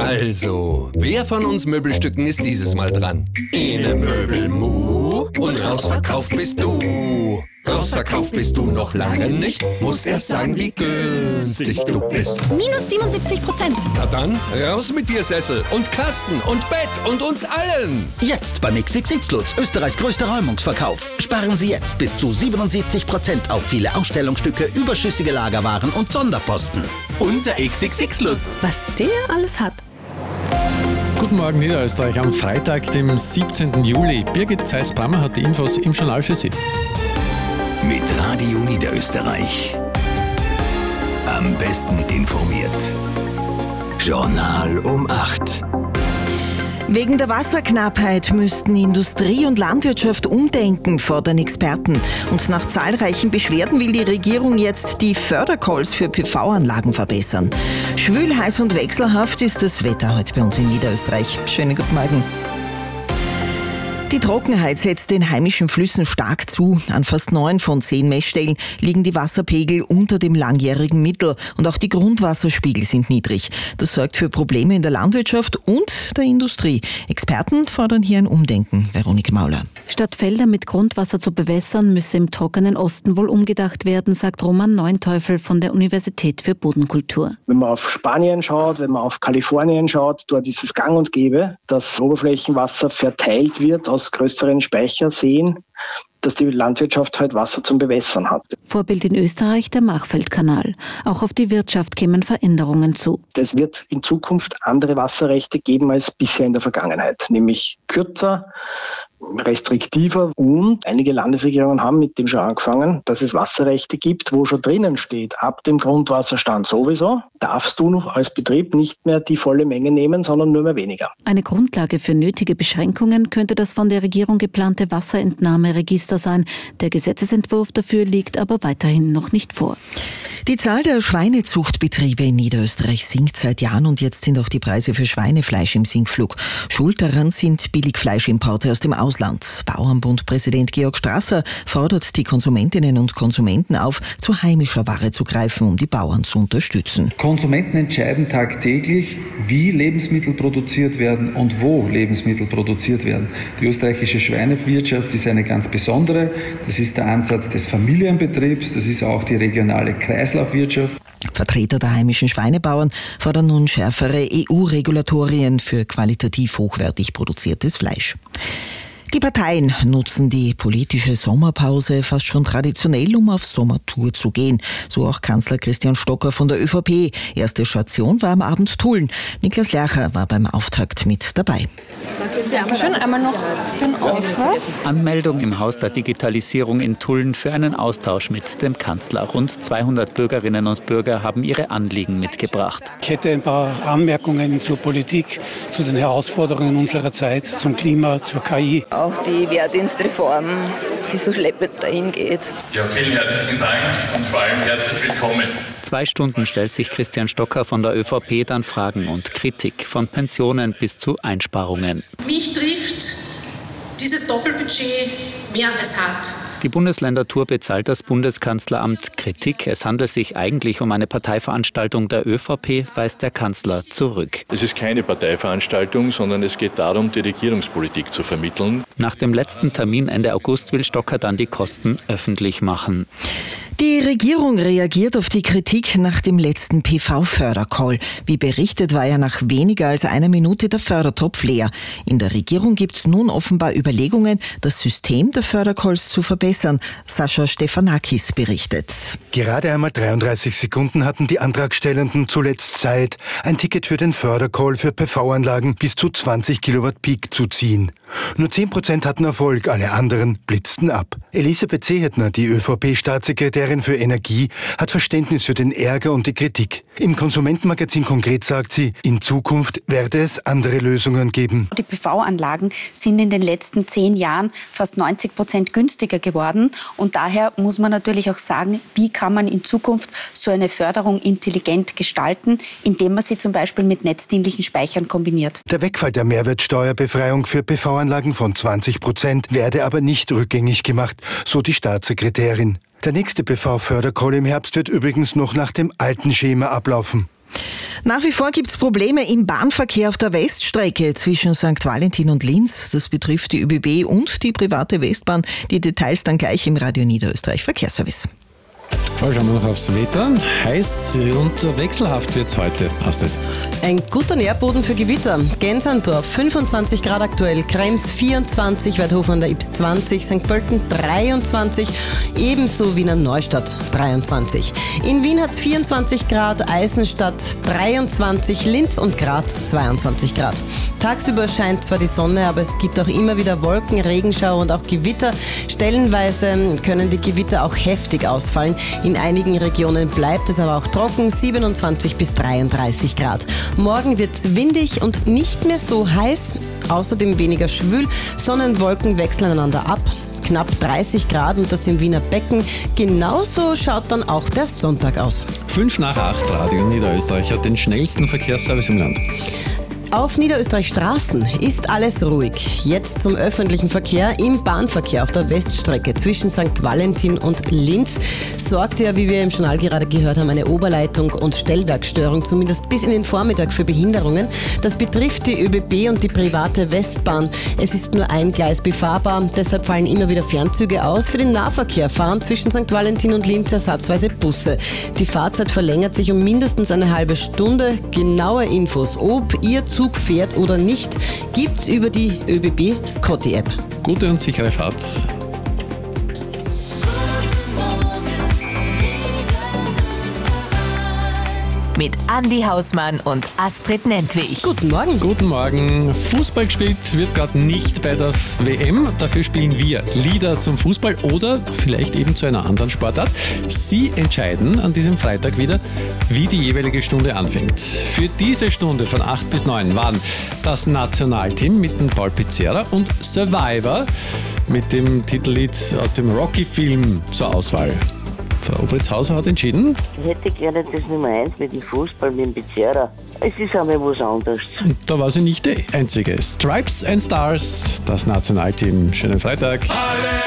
Also, wer von uns Möbelstücken ist dieses Mal dran? Ene Möbelmu und rausverkauft bist du. Rausverkauft bist du noch lange nicht, musst erst sagen, wie günstig du bist. Minus 77%. Na dann, raus mit dir, Sessel und Kasten und Bett und uns allen. Jetzt beim XXX Lutz, Österreichs größter Räumungsverkauf. Sparen Sie jetzt bis zu 77% auf viele Ausstellungsstücke, überschüssige Lagerwaren und Sonderposten. Unser XXX Lutz. Was der alles hat. Guten Morgen Niederösterreich am Freitag, dem 17. Juli. Birgit Zeiss-Brammer hat die Infos im Journal für Sie. Mit Radio Niederösterreich. Am besten informiert. Journal um 8. Wegen der Wasserknappheit müssten Industrie und Landwirtschaft umdenken, fordern Experten. Und nach zahlreichen Beschwerden will die Regierung jetzt die Fördercalls für PV-Anlagen verbessern. Schwül, heiß und wechselhaft ist das Wetter heute bei uns in Niederösterreich. Schönen guten Morgen. Die Trockenheit setzt den heimischen Flüssen stark zu. An fast 9 von 10 Messstellen liegen die Wasserpegel unter dem langjährigen Mittel und auch die Grundwasserspiegel sind niedrig. Das sorgt für Probleme in der Landwirtschaft und der Industrie. Experten fordern hier ein Umdenken. Veronika Mauler. Statt Felder mit Grundwasser zu bewässern, müsse im trockenen Osten wohl umgedacht werden, sagt Roman Neunteufel von der Universität für Bodenkultur. Wenn man auf Spanien schaut, wenn man auf Kalifornien schaut, dort ist es gang und gäbe, dass Oberflächenwasser verteilt wird aus größeren Speicherseen, dass die Landwirtschaft halt Wasser zum Bewässern hat. Vorbild in Österreich der Machfeldkanal. Auch auf die Wirtschaft kämen Veränderungen zu. Es wird in Zukunft andere Wasserrechte geben als bisher in der Vergangenheit, nämlich kürzer, restriktiver, und einige Landesregierungen haben mit dem schon angefangen, dass es Wasserrechte gibt, wo schon drinnen steht, ab dem Grundwasserstand sowieso darfst du noch als Betrieb nicht mehr die volle Menge nehmen, sondern nur mehr weniger. Eine Grundlage für nötige Beschränkungen könnte das von der Regierung geplante Wasserentnahmeregister sein. Der Gesetzesentwurf dafür liegt aber weiterhin noch nicht vor. Die Zahl der Schweinezuchtbetriebe in Niederösterreich sinkt seit Jahren und jetzt sind auch die Preise für Schweinefleisch im Sinkflug. Schuld daran sind Billigfleischimporte aus dem Ausland. Bauernbundpräsident Georg Strasser fordert die Konsumentinnen und Konsumenten auf, zu heimischer Ware zu greifen, um die Bauern zu unterstützen. Konsumenten entscheiden tagtäglich, wie Lebensmittel produziert werden und wo Lebensmittel produziert werden. Die österreichische Schweinewirtschaft ist eine ganz besondere. Das ist der Ansatz des Familienbetriebs, das ist auch die regionale Kreislaufwirtschaft. Vertreter der heimischen Schweinebauern fordern nun schärfere EU-Regulatorien für qualitativ hochwertig produziertes Fleisch. Die Parteien nutzen die politische Sommerpause fast schon traditionell, um auf Sommertour zu gehen. So auch Kanzler Christian Stocker von der ÖVP. Erste Station war am Abend Tulln. Niklas Lercher war beim Auftakt mit dabei. Dankeschön. Einmal noch den Ausweis. Anmeldung im Haus der Digitalisierung in Tulln für einen Austausch mit dem Kanzler. Rund 200 Bürgerinnen und Bürger haben ihre Anliegen mitgebracht. Ich hätte ein paar Anmerkungen zur Politik, zu den Herausforderungen unserer Zeit, zum Klima, zur KI. Auch die Wehrdienstreform, die so schleppend dahin geht. Ja, vielen herzlichen Dank und vor allem herzlich willkommen. 2 Stunden stellt sich Christian Stocker von der ÖVP dann Fragen und Kritik, von Pensionen bis zu Einsparungen. Mich trifft dieses Doppelbudget mehr als hart. Die Bundesländertour bezahlt das Bundeskanzleramt. Kritik, es handelt sich eigentlich um eine Parteiveranstaltung der ÖVP, weist der Kanzler zurück. Es ist keine Parteiveranstaltung, sondern es geht darum, die Regierungspolitik zu vermitteln. Nach dem letzten Termin Ende August will Stocker dann die Kosten öffentlich machen. Die Regierung reagiert auf die Kritik nach dem letzten PV-Fördercall. Wie berichtet, war ja nach weniger als einer Minute der Fördertopf leer. In der Regierung gibt es nun offenbar Überlegungen, das System der Fördercalls zu verbessern. Sascha Stefanakis berichtet. Gerade einmal 33 Sekunden hatten die Antragstellenden zuletzt Zeit, ein Ticket für den Fördercall für PV-Anlagen bis zu 20 Kilowatt Peak zu ziehen. Nur 10% hatten Erfolg, alle anderen blitzten ab. Elisabeth Sehetner, die ÖVP-Staatssekretärin für Energie, hat Verständnis für den Ärger und die Kritik. Im Konsumentenmagazin Konkret sagt sie, in Zukunft werde es andere Lösungen geben. Die PV-Anlagen sind in den letzten 10 Jahren fast 90% günstiger geworden und daher muss man natürlich auch sagen, wie kann man in Zukunft so eine Förderung intelligent gestalten, indem man sie zum Beispiel mit netzdienlichen Speichern kombiniert. Der Wegfall der Mehrwertsteuerbefreiung für PV-Anlagen von 20% werde aber nicht rückgängig gemacht, so die Staatssekretärin. Der nächste PV-Fördercall im Herbst wird übrigens noch nach dem alten Schema ablaufen. Nach wie vor gibt es Probleme im Bahnverkehr auf der Weststrecke zwischen St. Valentin und Linz. Das betrifft die ÖBB und die private Westbahn. Die Details dann gleich im Radio Niederösterreich Verkehrsservice. Schauen wir noch aufs Wetter. Heiß und wechselhaft wird es heute. Astrid. Ein guter Nährboden für Gewitter. Gensandorf 25 Grad aktuell, Krems 24, Weidhofen an der Ybbs 20, St. Pölten 23, ebenso Wiener Neustadt 23. In Wien hat es 24 Grad, Eisenstadt 23, Linz und Graz 22 Grad. Tagsüber scheint zwar die Sonne, aber es gibt auch immer wieder Wolken, Regenschauer und auch Gewitter. Stellenweise können die Gewitter auch heftig ausfallen. In einigen Regionen bleibt es aber auch trocken, 27 bis 33 Grad. Morgen wird es windig und nicht mehr so heiß, außerdem weniger schwül. Sonnenwolken wechseln einander ab. Knapp 30 Grad und das im Wiener Becken. Genauso schaut dann auch der Sonntag aus. 5:08, Radio Niederösterreich hat den schnellsten Verkehrsservice im Land. Auf Niederösterreich Straßen ist alles ruhig. Jetzt zum öffentlichen Verkehr. Im Bahnverkehr auf der Weststrecke zwischen St. Valentin und Linz sorgt ja, wie wir im Journal gerade gehört haben, eine Oberleitung und Stellwerkstörung, zumindest bis in den Vormittag, für Behinderungen. Das betrifft die ÖBB und die private Westbahn. Es ist nur ein Gleis befahrbar, deshalb fallen immer wieder Fernzüge aus. Für den Nahverkehr fahren zwischen St. Valentin und Linz ersatzweise Busse. Die Fahrzeit verlängert sich um mindestens eine halbe Stunde. Genaue Infos, ob Ihr Zug fährt oder nicht, gibt's über die ÖBB Scotty-App. Gute und sichere Fahrt. Mit Andi Hausmann und Astrid Nentwich. Guten Morgen. Guten Morgen. Fußball gespielt wird gerade nicht bei der WM. Dafür spielen wir Lieder zum Fußball oder vielleicht eben zu einer anderen Sportart. Sie entscheiden an diesem Freitag wieder, wie die jeweilige Stunde anfängt. Für diese Stunde von 8 bis 9 waren das Nationalteam mit dem Paul Pizzerra und Survivor mit dem Titellied aus dem Rocky-Film zur Auswahl. Frau Obritzhauser hat entschieden. Ich hätte gerne das Nummer 1 mit dem Fußball, mit dem Pizzerra. Es ist einmal was anderes. Da war sie nicht die Einzige. Stripes and Stars, das Nationalteam. Schönen Freitag. Alle